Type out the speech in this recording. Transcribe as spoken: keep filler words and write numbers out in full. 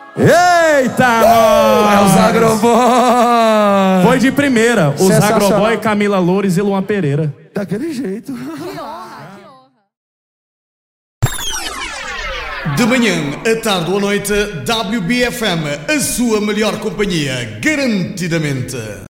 Eita, nós! É o Zagroboy! Foi de primeira. O Zagroboy, Camila Loures e Luan Pereira. Daquele jeito. Que honra, que honra. De manhã, à tarde ou à noite, W B F M, a sua melhor companhia, garantidamente.